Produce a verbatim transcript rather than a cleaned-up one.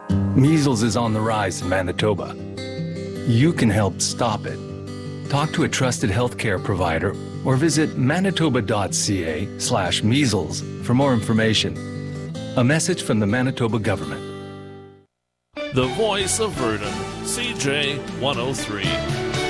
Measles is on the rise in Manitoba. You can help stop it. Talk to a trusted healthcare provider or visit manitoba.ca slash measles for more information. A message from the Manitoba government. The voice of Virden, C J one oh three.